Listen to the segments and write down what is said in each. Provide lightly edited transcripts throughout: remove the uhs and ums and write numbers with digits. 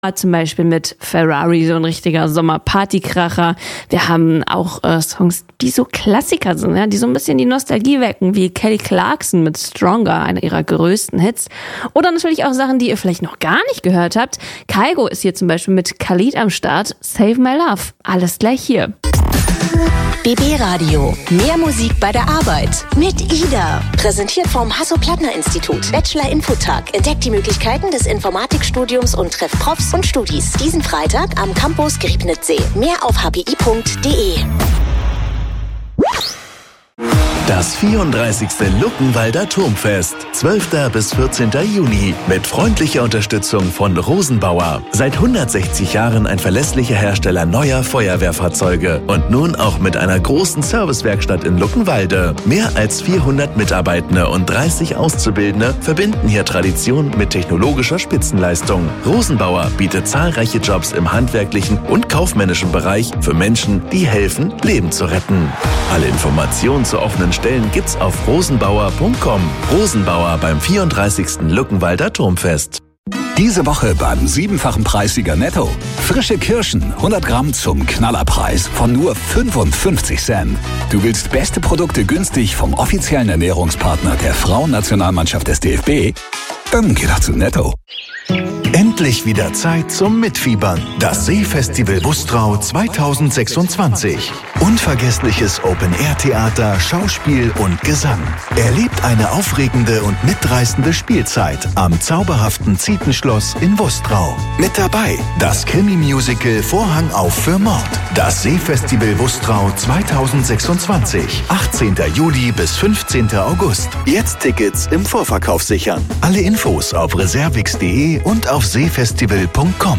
Zum Beispiel mit Ferrari, so ein richtiger Sommerpartykracher. Wir haben auch Songs, die so Klassiker sind, ja, die so ein bisschen die Nostalgie wecken, wie Kelly Clarkson mit Stronger, einer ihrer größten Hits. Oder natürlich auch Sachen, die ihr vielleicht noch gar nicht gehört habt. Kygo ist hier zum Beispiel mit Khalid am Start, Save My Love. Alles gleich hier. BB Radio. Mehr Musik bei der Arbeit. Mit Ida. Präsentiert vom Hasso-Plattner-Institut. Bachelor-Infotag. Entdeckt die Möglichkeiten des Informatikstudiums und trefft Profs und Studis. Diesen Freitag am Campus Griebnitzsee. Mehr auf hpi.de. Das 34. Luckenwalder Turmfest, 12. bis 14. Juni, mit freundlicher Unterstützung von Rosenbauer. Seit 160 Jahren ein verlässlicher Hersteller neuer Feuerwehrfahrzeuge und nun auch mit einer großen Servicewerkstatt in Luckenwalde. Mehr als 400 Mitarbeitende und 30 Auszubildende verbinden hier Tradition mit technologischer Spitzenleistung. Rosenbauer bietet zahlreiche Jobs im handwerklichen und kaufmännischen Bereich für Menschen, die helfen, Leben zu retten. Alle Informationen zu offenen Stellen gibt's auf rosenbauer.com. Rosenbauer beim 34. Luckenwalder Turmfest. Diese Woche beim 7-fachen Preissieger Netto. Frische Kirschen, 100 Gramm zum Knallerpreis von nur 55 Cent. Du willst beste Produkte günstig vom offiziellen Ernährungspartner der Frauennationalmannschaft des DFB? Dann geh doch zu Netto. Endlich wieder Zeit zum Mitfiebern. Das Seefestival Bustrau 2026. Unvergessliches Open-Air-Theater, Schauspiel und Gesang. Erlebt eine aufregende und mitreißende Spielzeit am zauberhaften Zietenschloss in Bustrau. Mit dabei das Krimi-Musical Vorhang auf für Mord. Das Seefestival Bustrau 2026. 18. Juli bis 15. August. Jetzt Tickets im Vorverkauf sichern. Alle Infos auf reservix.de und auf seefestival.com.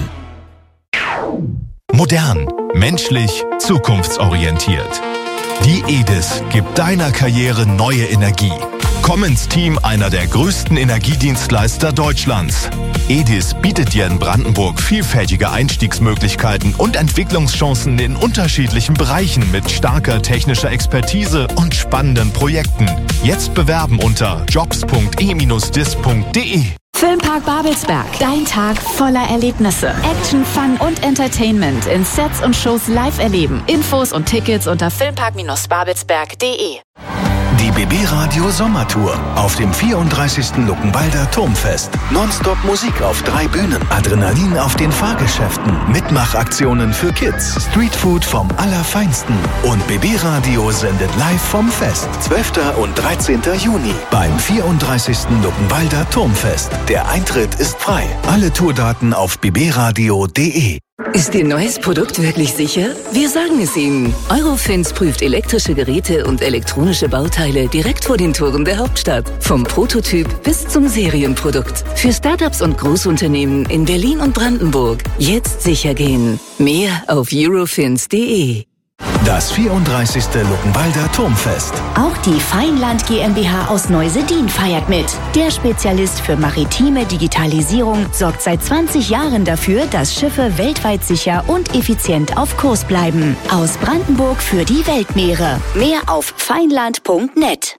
Modern, menschlich, zukunftsorientiert. Die EDIS gibt deiner Karriere neue Energie. Komm ins Team einer der größten Energiedienstleister Deutschlands. EDIS bietet dir in Brandenburg vielfältige Einstiegsmöglichkeiten und Entwicklungschancen in unterschiedlichen Bereichen mit starker technischer Expertise und spannenden Projekten. Jetzt bewerben unter jobs.e-dis.de. Filmpark Babelsberg. Dein Tag voller Erlebnisse. Action, Fun und Entertainment in Sets und Shows live erleben. Infos und Tickets unter filmpark-babelsberg.de. Die BB Radio Sommertour auf dem 34. Luckenwalder Turmfest. Nonstop Musik auf 3 Bühnen, Adrenalin auf den Fahrgeschäften, Mitmachaktionen für Kids, Streetfood vom Allerfeinsten und BB Radio sendet live vom Fest. 12. und 13. Juni beim 34. Luckenwalder Turmfest. Der Eintritt ist frei. Alle Tourdaten auf bbradio.de. Ist Ihr neues Produkt wirklich sicher? Wir sagen es Ihnen. Eurofins prüft elektrische Geräte und elektronische Bauteile direkt vor den Toren der Hauptstadt. Vom Prototyp bis zum Serienprodukt. Für Startups und Großunternehmen in Berlin und Brandenburg. Jetzt sicher gehen. Mehr auf eurofins.de. Das 34. Luckenwalder Turmfest. Auch die Feinland GmbH aus Neusedin feiert mit. Der Spezialist für maritime Digitalisierung sorgt seit 20 Jahren dafür, dass Schiffe weltweit sicher und effizient auf Kurs bleiben. Aus Brandenburg für die Weltmeere. Mehr auf feinland.net.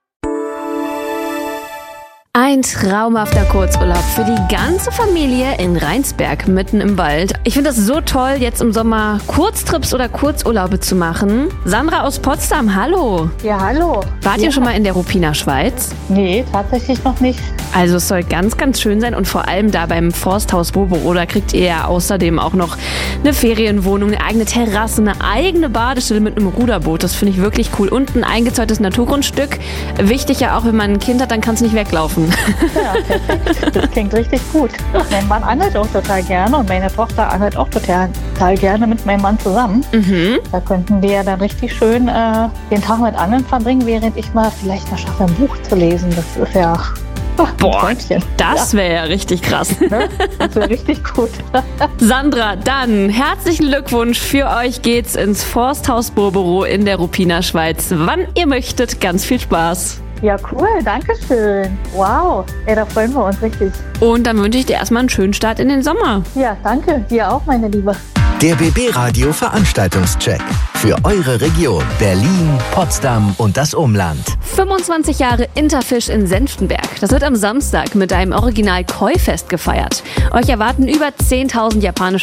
Ein traumhafter Kurzurlaub für die ganze Familie in Rheinsberg, mitten im Wald. Ich finde das so toll, jetzt im Sommer Kurztrips oder Kurzurlaube zu machen. Sandra aus Potsdam, hallo. Ja, hallo. Wart ihr schon mal in der Ruppiner Schweiz? Nee, tatsächlich noch nicht. Also es soll ganz, ganz schön sein und vor allem da beim Forsthaus Bobero, da kriegt ihr ja außerdem auch noch eine Ferienwohnung, eine eigene Terrasse, eine eigene Badestelle mit einem Ruderboot. Das finde ich wirklich cool. Und ein eingezäuntes Naturgrundstück. Wichtig ja auch, wenn man ein Kind hat, dann kann es nicht weglaufen. Ja, perfekt. Das klingt richtig gut. Mein Mann angelt auch total gerne und meine Tochter angelt auch total gerne mit meinem Mann zusammen. Mhm. Da könnten wir ja dann richtig schön den Tag mit Angeln verbringen, während ich mal vielleicht mal schaffe, ein Buch zu lesen. Das ist ja... Boah, das wäre ja richtig krass. Ne? Das wäre richtig gut. Sandra, dann herzlichen Glückwunsch. Für euch geht's ins Forsthaus Bobero in der Ruppiner Schweiz. Wann ihr möchtet, ganz viel Spaß. Ja, cool, danke schön. Wow, da freuen wir uns richtig. Und dann wünsche ich dir erstmal einen schönen Start in den Sommer. Ja, danke. Dir auch, meine Liebe. Der BB Radio Veranstaltungscheck. für eure Region. Berlin, Potsdam und das Umland. 25 Jahre Interfisch in Senftenberg. Das wird am Samstag mit einem Original-Koi-Fest gefeiert. Euch erwarten über 10.000 japanische